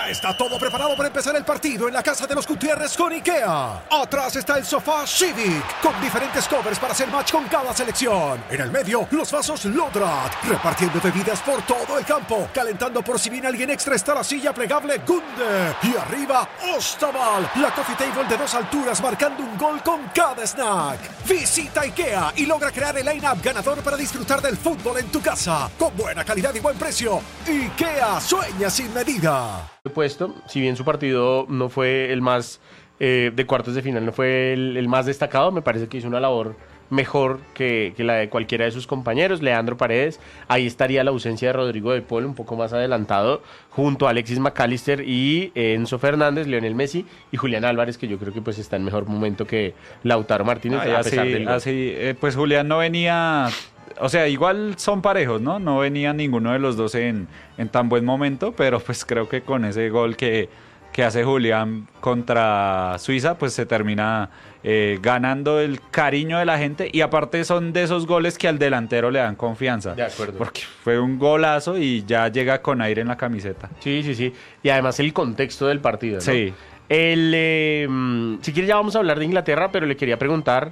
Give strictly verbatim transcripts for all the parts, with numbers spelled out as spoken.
Ya está todo preparado para empezar el partido en la casa de los Gutiérrez con IKEA. Atrás está el sofá Civic, con diferentes covers para hacer match con cada selección. En el medio, los vasos Lodrat, repartiendo bebidas por todo el campo. Calentando por si viene alguien extra está la silla plegable Gunde. Y arriba, Ostaval, la coffee table de dos alturas marcando un gol con cada snack. Visita IKEA y logra crear el line-up ganador para disfrutar del fútbol en tu casa. Con buena calidad y buen precio. IKEA sueña sin medida. Puesto, si bien su partido no fue el más eh, de cuartos de final, no fue el, el más destacado, me parece que hizo una labor mejor que, que la de cualquiera de sus compañeros. Leandro Paredes, ahí estaría la ausencia de Rodrigo de Paul un poco más adelantado, junto a Alexis McAllister y eh, Enzo Fernández, Lionel Messi y Julián Álvarez, que yo creo que pues está en mejor momento que Lautaro Martínez. Ay, a así, pesar del gol. así eh, pues Julián no venía... O sea, igual son parejos, ¿no? No venía ninguno de los dos en, en tan buen momento, pero pues creo que con ese gol que, que hace Julián contra Suiza, pues se termina eh, ganando el cariño de la gente. Y aparte son de esos goles que al delantero le dan confianza. De acuerdo. Porque fue un golazo y ya llega con aire en la camiseta. Sí, sí, sí. Y además el contexto del partido, ¿no? Sí. El, eh, si quiere ya vamos a hablar de Inglaterra, pero le quería preguntar...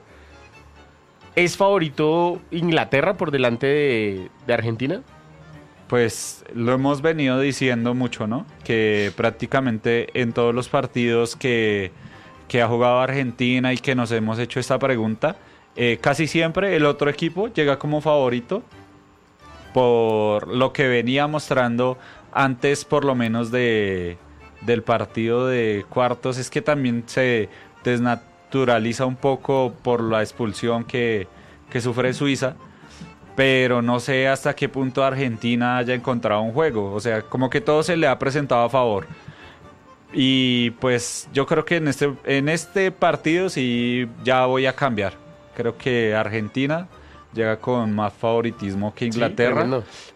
¿Es favorito Inglaterra por delante de, de Argentina? Pues lo hemos venido diciendo mucho, ¿no? Que prácticamente en todos los partidos que, que ha jugado Argentina y que nos hemos hecho esta pregunta, eh, casi siempre el otro equipo llega como favorito por lo que venía mostrando antes, por lo menos de, del partido de cuartos. Es que también se desnaturaliza naturaliza un poco por la expulsión que, que sufre Suiza, pero no sé hasta qué punto Argentina haya encontrado un juego, o sea, como que todo se le ha presentado a favor. Y pues yo creo que en este, en este partido sí ya voy a cambiar. Creo que Argentina llega con más favoritismo que Inglaterra, sí,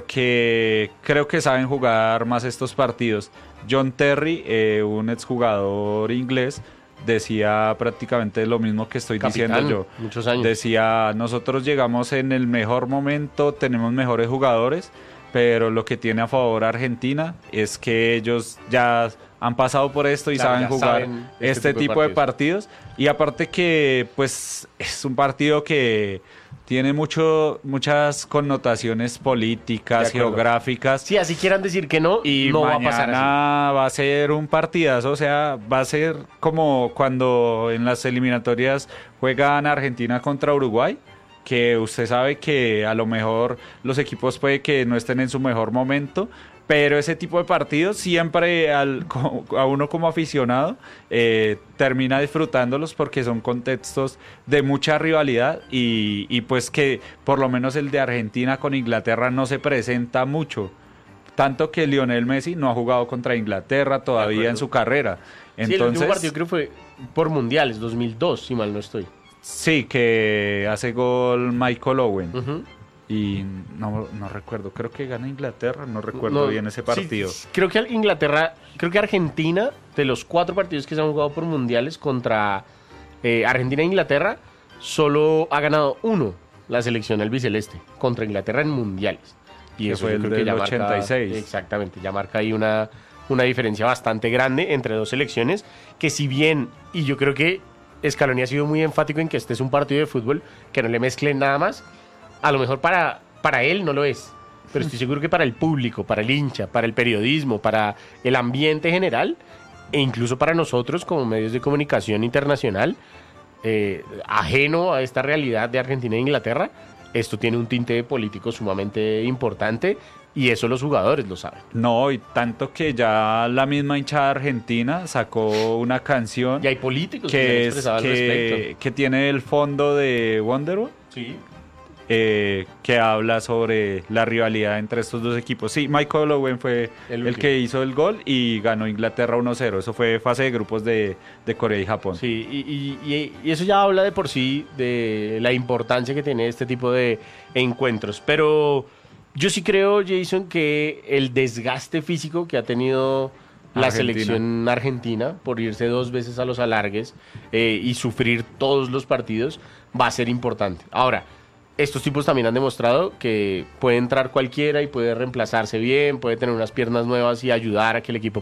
porque creo que saben jugar más estos partidos. John Terry, eh, un exjugador inglés, decía prácticamente lo mismo que estoy Capitán, diciendo yo. Muchos años. Decía, nosotros llegamos en el mejor momento, tenemos mejores jugadores, pero lo que tiene a favor Argentina es que ellos ya han pasado por esto y claro, saben jugar saben este, este tipo, tipo de, partidos. de partidos. Y aparte que pues es un partido que tiene mucho, muchas connotaciones políticas, geográficas. Sí, así quieran decir que no, y no mañana va a pasar así. Va a ser un partidazo, o sea, va a ser como cuando en las eliminatorias juegan Argentina contra Uruguay, que usted sabe que a lo mejor los equipos puede que no estén en su mejor momento, pero ese tipo de partidos siempre al, a uno como aficionado eh, termina disfrutándolos porque son contextos de mucha rivalidad y, y pues que por lo menos el de Argentina con Inglaterra no se presenta mucho. Tanto que Lionel Messi no ha jugado contra Inglaterra todavía en su carrera. Entonces, sí, el último partido creo fue por Mundiales, dos mil dos, si mal no estoy. Sí, que hace gol Michael Owen. Uh-huh. Y no, no recuerdo, creo que gana Inglaterra, no recuerdo no, bien ese partido. Sí, creo que Inglaterra, creo que Argentina, de los cuatro partidos que se han jugado por mundiales contra eh, Argentina e Inglaterra, solo ha ganado uno la selección albiceleste contra Inglaterra en mundiales. Y que eso fue el creo del que ya ochenta y seis. Marca, exactamente, ya marca ahí una, una diferencia bastante grande entre dos selecciones, que si bien, y yo creo que Scaloni ha sido muy enfático en que este es un partido de fútbol, que no le mezclen nada más. A lo mejor para, para él no lo es, pero estoy seguro que para el público, para el hincha, para el periodismo, para el ambiente general e incluso para nosotros como medios de comunicación internacional, eh, ajeno a esta realidad de Argentina e Inglaterra, esto tiene un tinte político sumamente importante y eso los jugadores lo saben. No, y tanto que ya la misma hinchada argentina sacó una canción y hay políticos que, que, es, al que, respecto. que tiene el fondo de Wonderwall. Sí. Eh, que habla sobre la rivalidad entre estos dos equipos. Sí, Michael Owen fue el, el que hizo el gol y ganó Inglaterra uno cero. Eso fue fase de grupos de, de Corea y Japón. Sí, y, y, y eso ya habla de por sí de la importancia que tiene este tipo de encuentros. Pero yo sí creo, Jason, que el desgaste físico que ha tenido la Argentina. selección argentina por irse dos veces a los alargues eh, y sufrir todos los partidos va a ser importante. Ahora, estos tipos también han demostrado que puede entrar cualquiera y puede reemplazarse bien, puede tener unas piernas nuevas y ayudar a que el equipo